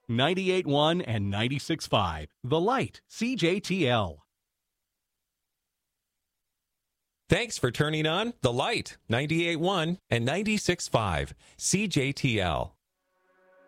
98.1 and 96.5. The Light, CJTL. Thanks for turning on The Light, 98.1 and 96.5, CJTL.